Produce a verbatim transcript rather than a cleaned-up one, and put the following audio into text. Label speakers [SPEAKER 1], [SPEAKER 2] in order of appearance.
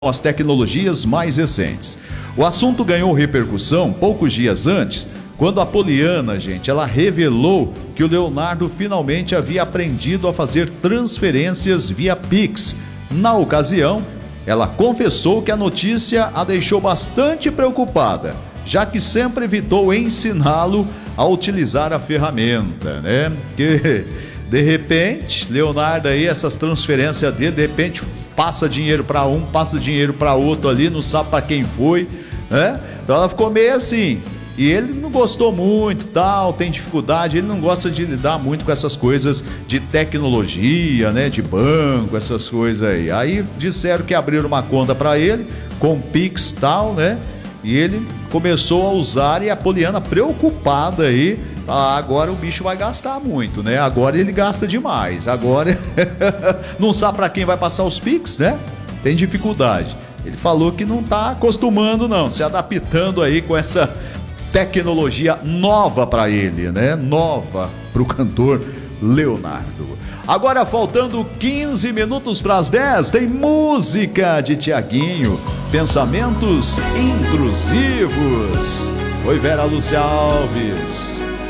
[SPEAKER 1] as tecnologias mais recentes. O assunto ganhou repercussão poucos dias antes, quando a Poliana, gente, ela revelou que o Leonardo finalmente havia aprendido a fazer transferências via Pix. Na ocasião, ela confessou que a notícia a deixou bastante preocupada, já que sempre evitou ensiná-lo a utilizar a ferramenta, né? Que de repente, Leonardo aí, essas transferências dele, de repente passa dinheiro para um, passa dinheiro para outro ali, não sabe para quem foi, né? Então ela ficou meio assim. E ele não gostou muito, tal, tem dificuldade, ele não gosta de lidar muito com essas coisas de tecnologia, né, de banco, essas coisas aí. Aí disseram que abriram uma conta para ele com Pix, tal, né? E ele começou a usar, e a Poliana preocupada aí, ah, agora o bicho vai gastar muito, né? Agora ele gasta demais, agora não sabe para quem vai passar os Pix, né? Tem dificuldade. Ele falou que não tá acostumando não, se adaptando aí com essa tecnologia nova para ele, né? Nova para o cantor Leonardo. Agora, faltando quinze minutos para as dez, tem música de Tiaguinho, Pensamentos Intrusivos. Oi, Vera Lúcia Alves.